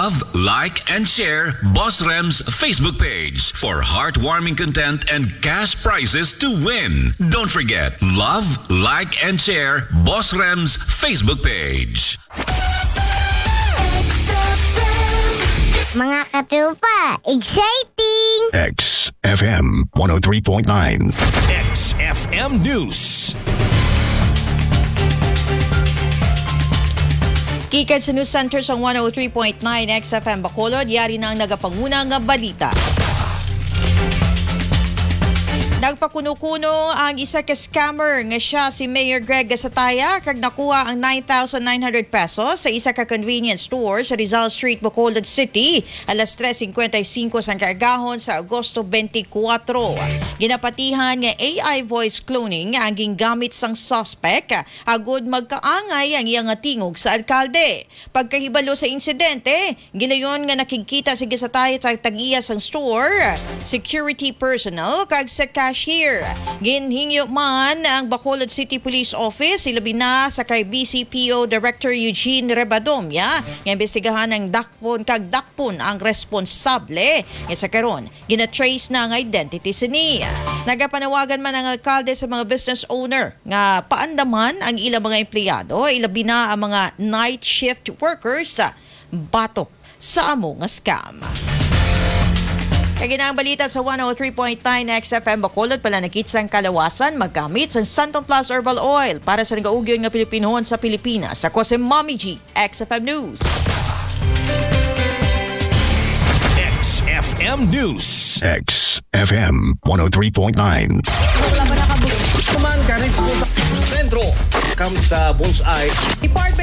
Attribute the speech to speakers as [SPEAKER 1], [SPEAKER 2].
[SPEAKER 1] Love, like, and share Boss Rem's Facebook page for heartwarming content and cash prizes to win. Don't forget, love, like, and share Boss Rem's Facebook page.
[SPEAKER 2] Mga katupa, exciting!
[SPEAKER 3] XFM 103.9.
[SPEAKER 4] XFM News.
[SPEAKER 5] Kikan sa News Center sa 103.9 XFM Bacolod, yari na ang nagapanguna nga balita. Nagpakuno-kuno ang isa ka scammer nga siya si Mayor Greg Gasataya kag nakuha ang 9,900 pesos sa isa ka convenience store sa Rizal Street, Bacolod City, alas 3:55 sang kaagahon sa Agosto 24. Ginapatihan nga AI voice cloning ang gingamit sang suspect agud magkaangay ang iyang tingog sa alkalde. Pagkahibalo sa insidente, gilayon nga nakikita si Gasataya sa tag-iya sang store, security personnel kag sa cashier. Ginhingyo man ang Bacolod City Police Office ilabi na sa kay BCPO Director Eugene Rebadomya nga imbestigahan ang dakpon ang responsable nga sa karon gina-trace na ang identity sini. Nagapanawagan man ang alkalde sa mga business owner nga paandaman ang ilang mga empleyado ilabi na ang mga night shift workers batok sa amo nga scam. Kaginang balita sa 103.9 XFM Bacolod, palanakitsang kalawasan maggamit sa Santon Plus Herbal Oil para sa nagaugyon nga Pilipinohon sa Pilipinas. Ako si Mommy G, XFM News.
[SPEAKER 4] XFM News.
[SPEAKER 3] XFM 103.9.
[SPEAKER 6] Kuman garis sa sentro kam sa Bullseye.
[SPEAKER 5] Department